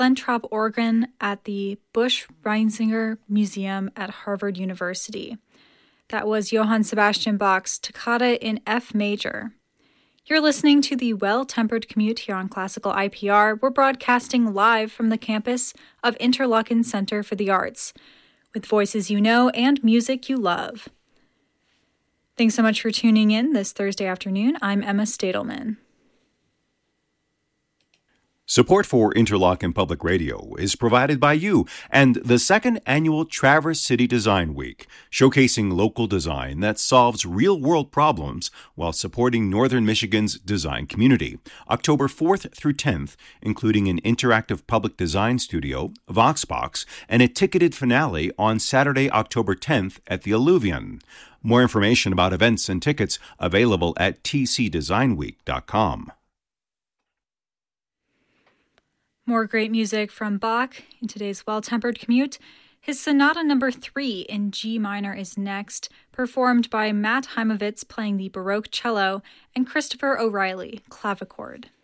Latrobe, Oregon at the Busch Reinsinger Museum at Harvard University. That was Johann Sebastian Bach's Toccata in F major. You're listening to the Well-Tempered Commute here on Classical IPR. We're broadcasting live from the campus of Interlochen Center for the Arts, with voices you know and music you love. Thanks so much for tuning in this Thursday afternoon. I'm Emma Stadelman. Support for Interlochen Public Radio is provided by you and the second annual Traverse City Design Week, showcasing local design that solves real-world problems while supporting Northern Michigan's design community. October 4th through 10th, including an interactive public design studio, Voxbox, and a ticketed finale on Saturday, October 10th at the Alluvion. More information about events and tickets available at tcdesignweek.com. More great music from Bach in today's Well-Tempered Commute. His Sonata No. 3 in G minor is next, performed by Matt Heimovitz playing the Baroque cello and Christopher O'Reilly, clavichord.